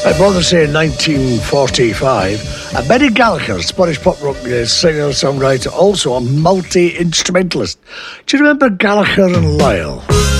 Born to say in 1945, Benny Gallagher, Scottish pop rock singer, songwriter, also a multi-instrumentalist. Do you remember Gallagher and Lyle?